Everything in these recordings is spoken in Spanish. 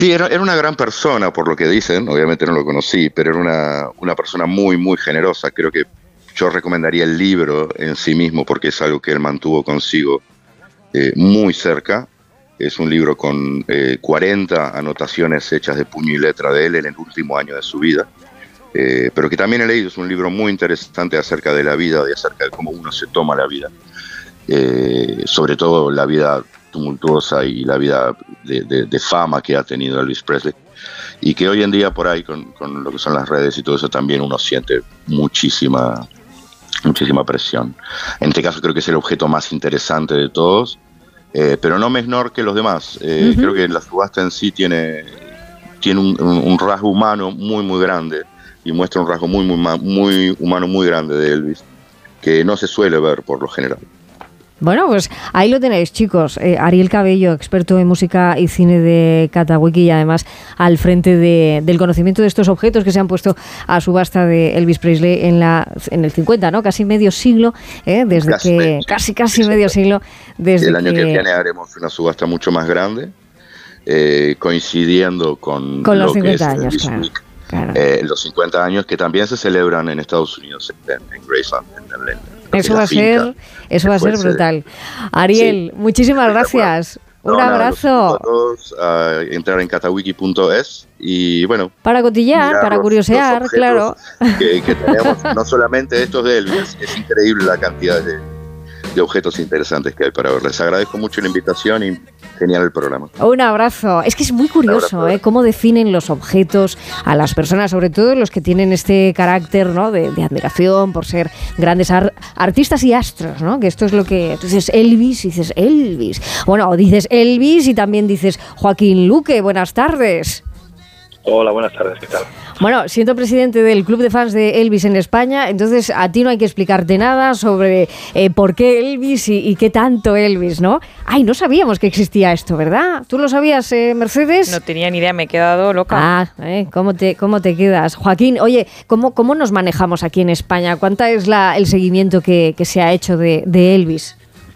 Sí, era una gran persona, por lo que dicen, obviamente no lo conocí, pero era una persona muy, muy generosa. Creo que yo recomendaría el libro en sí mismo porque es algo que él mantuvo consigo muy cerca. Es un libro con 40 anotaciones hechas de puño y letra de él en el último año de su vida, pero que también he leído. Es un libro muy interesante acerca de la vida y acerca de cómo uno se toma la vida, sobre todo la vida tumultuosa y la vida de fama que ha tenido Elvis Presley, y que hoy en día por ahí con lo que son las redes y todo eso también uno siente muchísima presión. En este caso creo que es el objeto más interesante de todos, pero no menor que los demás. Creo que la subasta en sí tiene un rasgo humano muy muy grande y muestra un rasgo muy humano muy grande de Elvis que no se suele ver por lo general. Bueno, pues ahí lo tenéis, chicos. Ariel Cabello, experto en música y cine de Catawiki y además al frente del conocimiento de estos objetos que se han puesto a subasta de Elvis Presley en el 50, ¿no? Casi medio siglo, casi medio siglo. Desde el año que viene haremos una subasta mucho más grande, coincidiendo con los 50 años, claro. Los 50 años que también se celebran en Estados Unidos, en Graceland, Eso va a ser brutal. Ariel, muchísimas gracias. Un abrazo. A todos a entrar en catawiki.es y bueno, para cotillar, para curiosear, claro. Que tenemos, no solamente estos de Elvis, es increíble la cantidad de objetos interesantes que hay para ver. Les agradezco mucho la invitación y genial el programa. Un abrazo. Es que es muy curioso cómo definen los objetos a las personas, sobre todo los que tienen este carácter, ¿no? de admiración por ser grandes artistas y astros, ¿no? Que esto es lo que tú dices Elvis y dices Elvis. Bueno, o dices Elvis y también dices Joaquín Luque. Buenas tardes. Hola, buenas tardes, ¿qué tal? Bueno, siendo presidente del Club de Fans de Elvis en España, entonces a ti no hay que explicarte nada sobre por qué Elvis y qué tanto Elvis, ¿no? Ay, no sabíamos que existía esto, ¿verdad? ¿Tú lo sabías, Mercedes? No tenía ni idea, me he quedado loca. ¿Cómo te quedas? Joaquín, oye, ¿cómo nos manejamos aquí en España? ¿Cuánta es el seguimiento que se ha hecho de Elvis?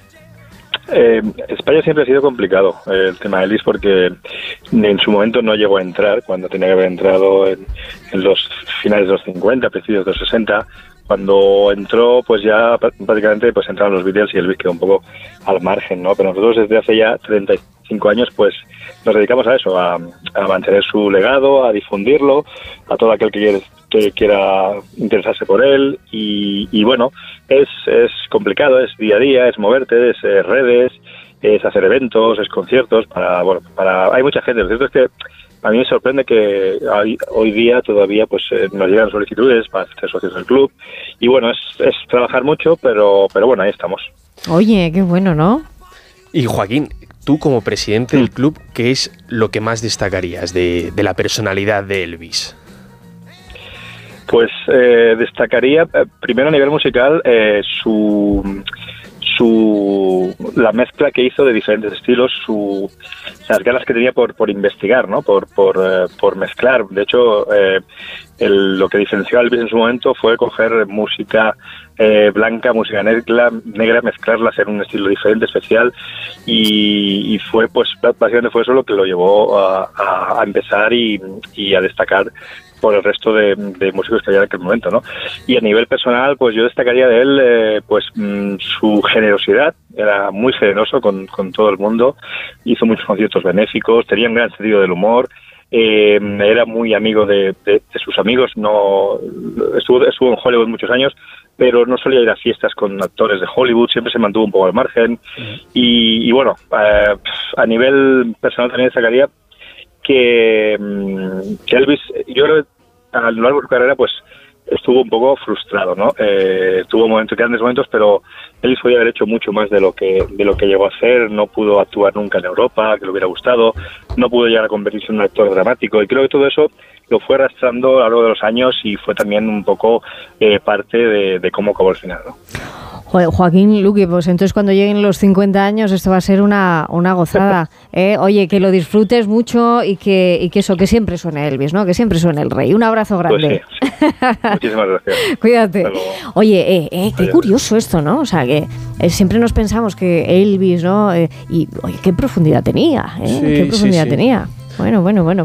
España siempre ha sido complicado el tema de Elvis porque en su momento no llegó a entrar cuando tenía que haber entrado en los finales de los 50, principios de los 60. Cuando entró, pues ya prácticamente pues entraron los Beatles y Elvis quedó un poco al margen, ¿no? Pero nosotros desde hace ya 35 años pues nos dedicamos a eso, a mantener su legado, a difundirlo, a todo aquel que quiera interesarse por él y bueno, es complicado, es día a día, es moverte, es redes, es hacer eventos, es conciertos, hay mucha gente. Lo cierto es que a mí me sorprende que hoy día todavía pues nos llegan solicitudes para ser socios del club y bueno, es trabajar mucho, pero bueno, ahí estamos. Oye, qué bueno, ¿no? Y Joaquín, tú como presidente del club, ¿qué es lo que más destacarías de la personalidad de Elvis? Pues destacaría primero a nivel musical la mezcla que hizo de diferentes estilos, las ganas que tenía por investigar, ¿no? Por mezclar. De hecho, lo que diferenció a Elvis en su momento fue coger música blanca, música negra, mezclarlas en un estilo diferente, especial, y fue pues básicamente fue eso lo que lo llevó a empezar y a destacar por el resto de músicos que había en aquel momento, ¿no? Y a nivel personal, pues yo destacaría de él su generosidad. Era muy generoso con todo el mundo, hizo muchos conciertos benéficos, tenía un gran sentido del humor, era muy amigo de sus amigos, no estuvo en Hollywood muchos años, pero no solía ir a fiestas con actores de Hollywood, siempre se mantuvo un poco al margen. Y bueno, a nivel personal también destacaría que Elvis, yo creo que a lo largo de su carrera pues estuvo un poco frustrado, ¿no? Tuvo grandes momentos, pero Elvis podía haber hecho mucho más de lo que llegó a hacer. No pudo actuar nunca en Europa, que le hubiera gustado, no pudo llegar a convertirse en un actor dramático, y creo que todo eso lo fue arrastrando a lo largo de los años y fue también un poco parte de cómo acabó el final, ¿no? Joaquín Luque, pues entonces cuando lleguen los 50 años esto va a ser una gozada. Oye, que lo disfrutes mucho y que eso, que siempre suene Elvis, ¿no? Que siempre suene el rey. Un abrazo grande. Pues sí. Muchísimas gracias. Cuídate. Oye, qué curioso esto, ¿no? O sea, que siempre nos pensamos que Elvis, ¿no? Y, oye, qué profundidad tenía, Sí, qué profundidad tenía. Bueno.